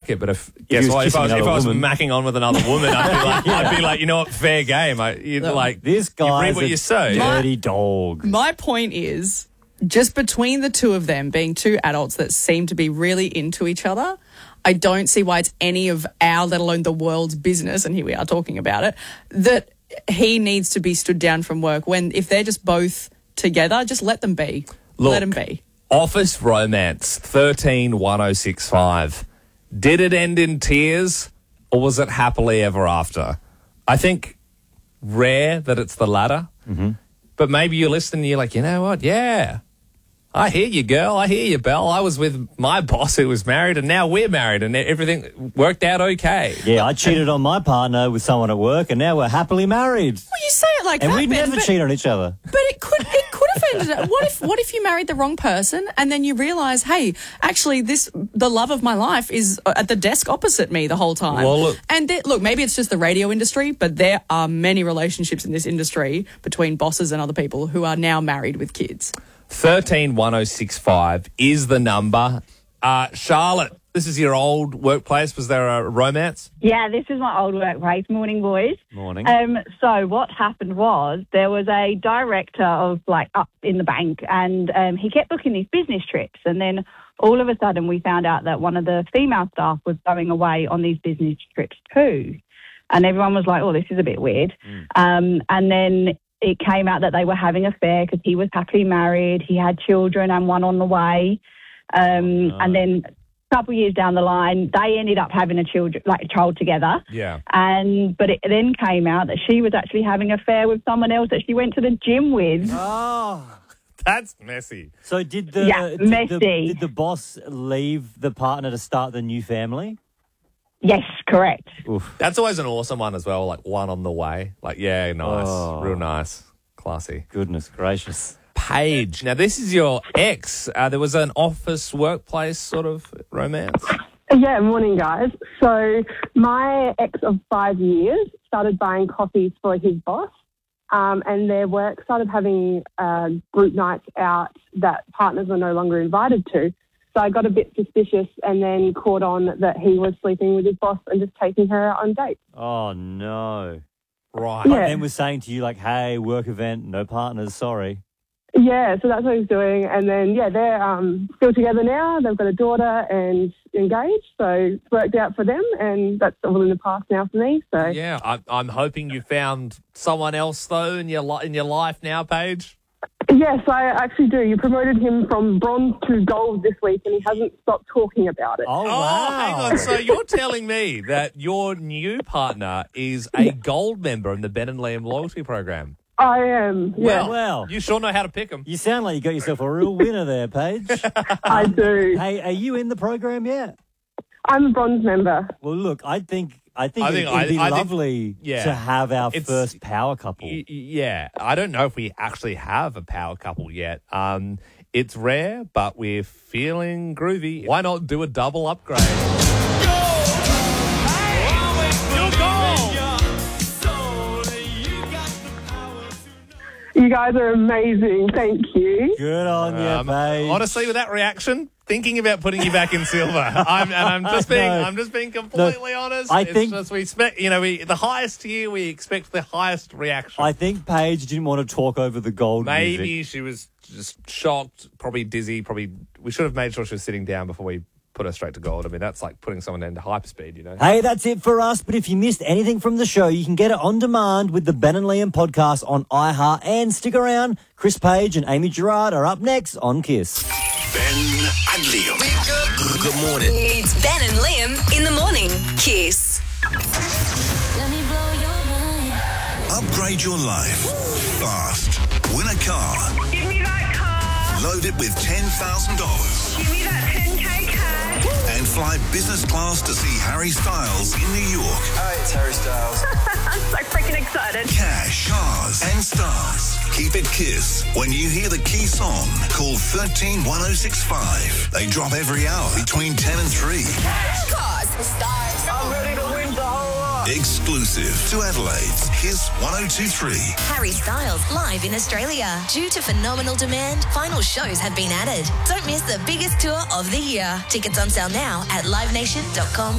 it, but if I was macking on with another woman, I'd be like, you know what, fair game. This guy read what you say. Dirty dog. My point is, just between the two of them being two adults that seem to be really into each other, I don't see why it's any of our, let alone the world's business, and here we are talking about it, that he needs to be stood down from work when, if they're just both together, just let them be. Look, let them be. Office romance, 131065. Did it end in tears or was it happily ever after? I think rare that it's the latter. Mm-hmm. But maybe you're listening and you're like, you know what? Yeah. I hear you, girl. I hear you, Belle. I was with my boss who was married and now we're married and everything worked out okay. Yeah, I cheated on my partner with someone at work and now we're happily married. Well, you say it like and that, we never cheat on each other. But it could have ended up. What if you married the wrong person and then you realise, hey, actually the love of my life is at the desk opposite me the whole time. Well, look. And look, maybe it's just the radio industry, but there are many relationships in this industry between bosses and other people who are now married with kids. 131065 is the number. Charlotte, this is your old workplace. Was there a romance? Yeah, this is my old workplace. Morning, boys. Morning. So what happened was there was a director of up in the bank and he kept booking these business trips, and then all of a sudden we found out that one of the female staff was going away on these business trips too. And everyone was like, oh, this is a bit weird. And then it came out that they were having an affair because he was happily married. He had children and one on the way. And then a couple of years down the line, they ended up having a child together. Yeah. But it then came out that she was actually having an affair with someone else that she went to the gym with. Oh, that's messy. So did messy. the boss leave the partner to start the new family? Yes, correct. Oof. That's always an awesome one as well, like one on the way. Like, yeah, nice. Oh. Real nice. Classy. Goodness gracious. Paige. Now, this is your ex. There was an office workplace sort of romance. Yeah, morning, guys. So my ex of 5 years started buying coffees for his boss, and their work started having group nights out that partners were no longer invited to. So I got a bit suspicious and then caught on that he was sleeping with his boss and just taking her out on dates. Oh, no. Right. Yeah. And was saying to you, like, hey, work event, no partners, sorry. Yeah, so that's what he's doing. And then, they're still together now. They've got a daughter and engaged. So it's worked out for them, and that's all in the past now for me. So Yeah, I'm hoping you found someone else, though, in your life now, Paige. Yes, I actually do. You promoted him from bronze to gold this week, and he hasn't stopped talking about it. Oh, wow. Hang on. So you're telling me that your new partner is a gold member in the Ben and Liam loyalty program? I am, yeah. Well, You sure know how to pick them. you sound like you got yourself a real winner there, Paige. I do. Hey, are you in the program yet? I'm a bronze member. Well, look, I think it'd be lovely to have our first power couple. Yeah, I don't know if we actually have a power couple yet. It's rare, but we're feeling groovy. Why not do a double upgrade? You guys are amazing. Thank you. Good on you, Paige. Honestly, with that reaction, thinking about putting you back in silver. I'm just being completely honest. I think we expect, the highest tier, we expect the highest reaction. I think Paige didn't want to talk over the gold Maybe music. she was just shocked, probably dizzy. We should have made sure she was sitting down before we put her straight to gold. I mean, that's like putting someone into hyperspeed, Hey, that's it for us. But if you missed anything from the show, you can get it on demand with the Ben and Liam podcast on iHeart. And stick around. Chris Page and Amy Gerard are up next on Kiss. Ben and Liam. Good morning. It's Ben and Liam in the morning. Kiss. Upgrade your life fast. Win a car. Give me that car. Load it with $10,000. Give me that 10K cash. And fly business class to see Harry Styles in New York. Hi, it's Harry Styles. I'm so freaking excited. Cash, cars, and stars. Keep it Kiss. When you hear the key song, call 131065. They drop every hour between 10 and 3. Cars, stars. I'm ready to win the whole lot. Exclusive to Adelaide's Kiss 102.3. Harry Styles live in Australia. Due to phenomenal demand, final shows have been added. Don't miss the biggest tour of the year. Tickets on sale now at livenation.com.